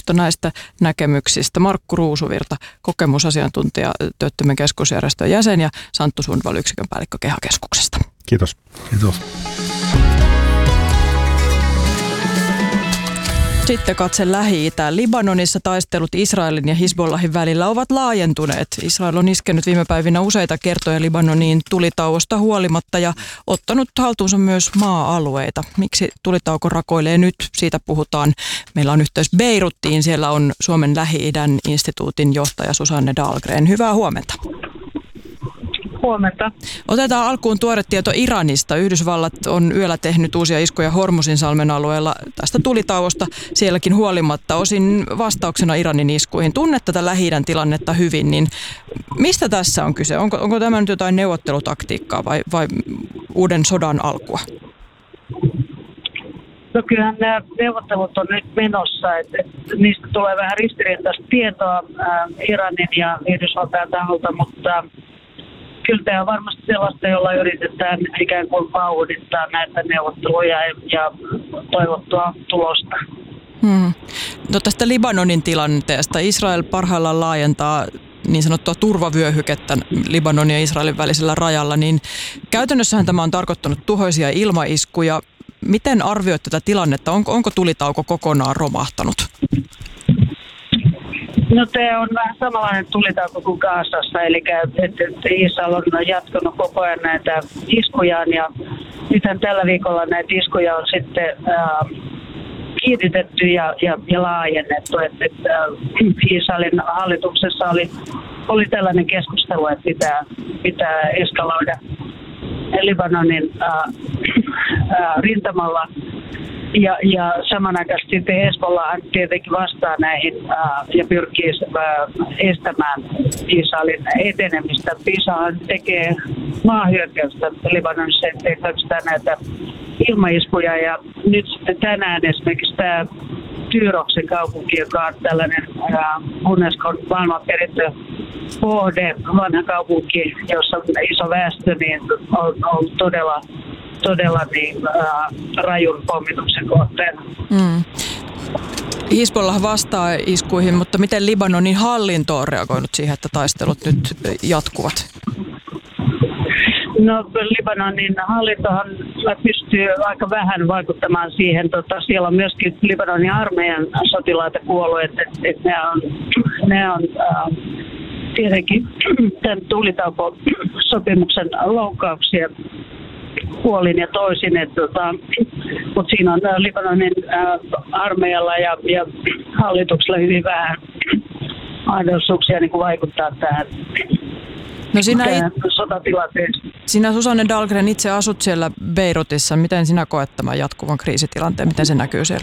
mutta näistä näkemyksistä Markku Ruusuvirta, kokemusasiantuntija, Työttömien keskusjärjestön jäsen ja Santtu Sundvall, yksikön päällikkö KEHA-keskuksesta. Kiitos. Kiitos. Sitten katse Lähi-Itään. Libanonissa taistelut Israelin ja Hizbollahin välillä ovat laajentuneet. Israel on iskenyt viime päivinä useita kertoja Libanoniin tulitauosta huolimatta ja ottanut haltuunsa myös maa-alueita. Miksi tulitauko rakoilee nyt? Siitä puhutaan. Meillä on yhteys Beiruttiin. Siellä on Suomen Lähi-idän instituutin johtaja Susanne Dahlgren. Hyvää huomenta. Huomenta. Otetaan alkuun tuore tieto Iranista. Yhdysvallat on yöllä tehnyt uusia iskuja Hormuzinsalmen alueella tästä tulitauosta sielläkin huolimatta, osin vastauksena Iranin iskuihin. Tunnet tätä Lähi-idän tilannetta hyvin, niin mistä tässä on kyse? Onko tämä nyt jotain neuvottelutaktiikkaa vai uuden sodan alkua? No kyllähän nämä neuvottelut on nyt menossa, että niistä tulee vähän ristiriitaista tietoa Iranin ja Yhdysvaltain taholta, mutta kyllä tämä on varmasti sellaista, jolla yritetään ikään kuin vauhdittaa näitä neuvotteluja ja toivottua tulosta. No tästä Libanonin tilanteesta. Israel parhaillaan laajentaa niin sanottua turvavyöhykettä Libanonin ja Israelin välisellä rajalla, niin käytännössähän tämä on tarkoittanut tuhoisia ilmaiskuja. Miten arvioit tätä tilannetta? Onko tulitauko kokonaan romahtanut? No tämä on vähän samanlainen tulitauko kuin Gazassa, eli että Israel on jatkanut koko ajan näitä iskujaan ja nythän tällä viikolla näitä iskuja on sitten kiinnitetty ja laajennettu. Että Israelin hallituksessa oli tällainen keskustelu, että pitää eskaloida Libanonin rintamalla. Ja samanaikaisesti Hezbollah tietenkin vastaa näihin ja pyrkii estämään Israelin etenemistä. Israel tekee maahyökkäystä Libanonissa, ettei pelkästään näitä ilmaiskuja. Ja nyt sitten tänään esimerkiksi tämä Tyroksen kaupunki, joka on tällainen Unescon maailmanperintö kohde, vanha kaupunki, jossa on iso väestö, niin on todella rajun pommituksen kohteena. Hizbollah vastaa iskuihin, mutta miten Libanonin hallinto on reagoinut siihen, että taistelut nyt jatkuvat? No Libanonin hallintohan pystyy aika vähän vaikuttamaan siihen. Siellä on myöskin Libanonin armeijan sotilaita kuollut, että ne on tietenkin tämän tulitaukosopimuksen loukkauksia puolin ja toisin, mutta siinä on Libanonin armeijalla ja hallituksella hyvin vähän mahdollisuuksia niin kuin vaikuttaa tähän sotatilanteeseen. Sinä Susanne Dahlgren itse asut siellä Beirutissa. Miten sinä koet tämän jatkuvan kriisitilanteen? Miten se näkyy siellä?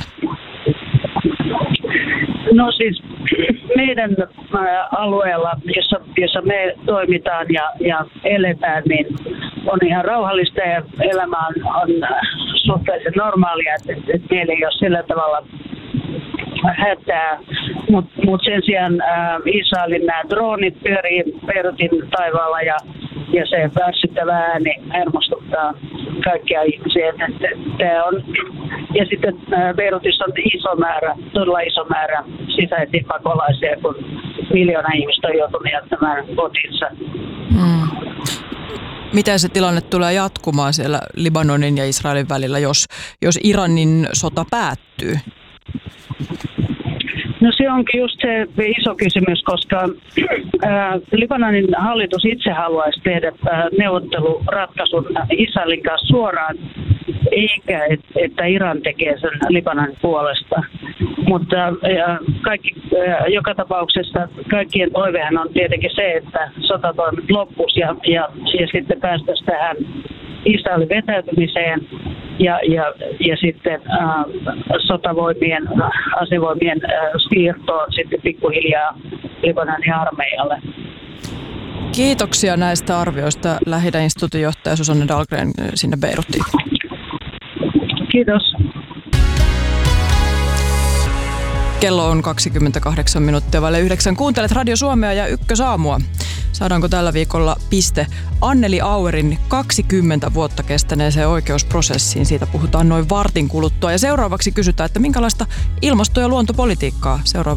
No siis meidän alueella, jossa me toimitaan ja eletään, niin on ihan rauhallista ja elämä on suhteellisen normaalia, että meillä ei ole sillä tavalla hätää. Mut sen sijaan Israelin nämä droonit pyörii Beirutin taivaalla ja se värssyttävä ääni hermostuttaa kaikkia ihmisiä. Tämä on, ja sitten Beirutissa on todella iso määrä sisäisiä pakolaisia, kun 1 miljoona ihmistä on joutunut jättämään kotinsa. Miten se tilanne tulee jatkumaan siellä Libanonin ja Israelin välillä, jos Iranin sota päättyy? No se onkin just se iso kysymys, koska Libanonin hallitus itse haluaisi tehdä neuvotteluratkaisun Israelin kanssa suoraan, eikä että Iran tekee sen Libanonin puolesta. Mutta joka tapauksessa kaikkien toivehan on tietenkin se, että sotatoimet loppuisi ja sitten päästäisiin tähän Israelin vetäytymiseen ja sitten sotavoimien, asevoimien siirtoon sitten pikkuhiljaa Libanonin armeijalle. Kiitoksia näistä arvioista Lähi-idän instituutin johtaja Susanne Dahlgren sinne Beiruttiin. Kiitos. Kello on 28 minuuttia vaille 9. Kuuntelet Radio Suomea ja Ykkösaamua. Saadaanko tällä viikolla piste Anneli Auerin 20 vuotta kestäneeseen oikeusprosessiin? Siitä puhutaan noin vartin kuluttua. Ja seuraavaksi kysytään, että minkälaista ilmasto- ja luontopolitiikkaa seuraava